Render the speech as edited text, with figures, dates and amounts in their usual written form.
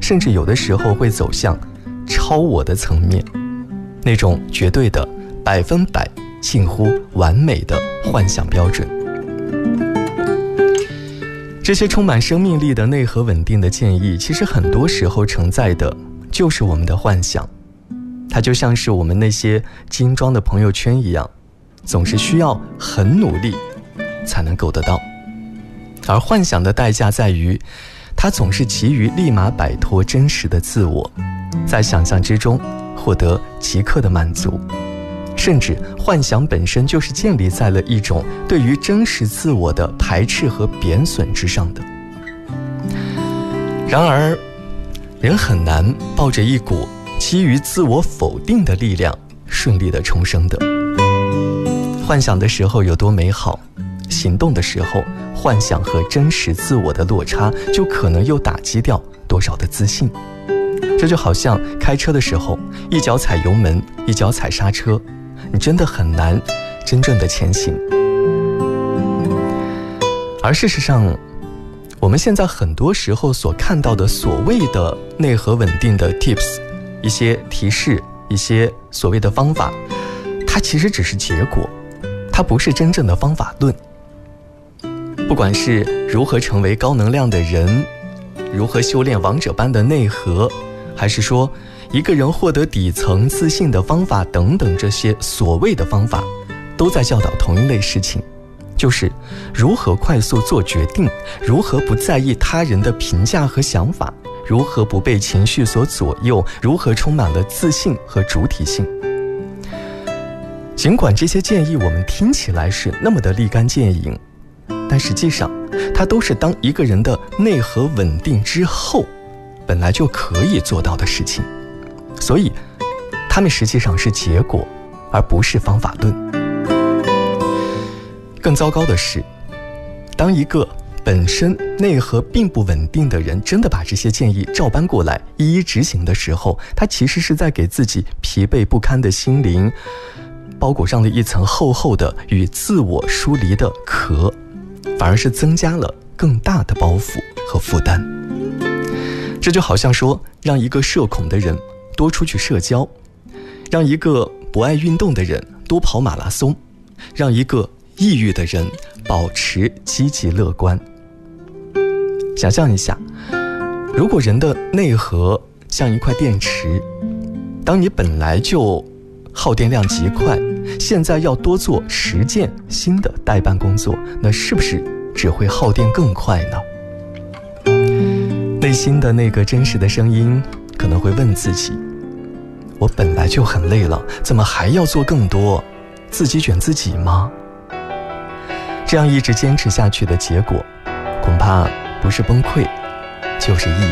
甚至有的时候会走向超我的层面，那种绝对的100%近乎完美的幻想标准。这些充满生命力的内核稳定的建议，其实很多时候承载的就是我们的幻想。它就像是我们那些精装的朋友圈一样，总是需要很努力才能够得到。而幻想的代价在于，它总是急于立马摆脱真实的自我，在想象之中获得即刻的满足，甚至幻想本身就是建立在了一种对于真实自我的排斥和贬损之上的。然而，人很难抱着一股基于自我否定的力量顺利的重生的。幻想的时候有多美好，行动的时候，幻想和真实自我的落差就可能又打击掉多少的自信。这就好像开车的时候，一脚踩油门，一脚踩刹车，你真的很难真正的前行。而事实上，我们现在很多时候所看到的所谓的内核稳定的 tips， 一些提示，一些所谓的方法，它其实只是结果，它不是真正的方法论。不管是如何成为高能量的人，如何修炼王者般的内核，还是说一个人获得底层自信的方法等等，这些所谓的方法都在教导同一类事情，就是如何快速做决定，如何不在意他人的评价和想法，如何不被情绪所左右，如何充满了自信和主体性。尽管这些建议我们听起来是那么的立竿见影，但实际上它都是当一个人的内核稳定之后本来就可以做到的事情，所以它们实际上是结果，而不是方法论。更糟糕的是，当一个本身内核并不稳定的人真的把这些建议照搬过来一一执行的时候，他其实是在给自己疲惫不堪的心灵包裹上了一层厚厚的与自我疏离的壳，反而是增加了更大的包袱和负担。这就好像说，让一个社恐的人多出去社交，让一个不爱运动的人多跑马拉松，让一个抑郁的人保持积极乐观。想象一下，如果人的内核像一块电池，当你本来就耗电量极快，现在要多做10件新的代办工作，那是不是只会耗电更快呢？内心的那个真实的声音可能会问自己，我本来就很累了，怎么还要做更多？自己卷自己吗？这样一直坚持下去的结果，恐怕不是崩溃，就是抑郁。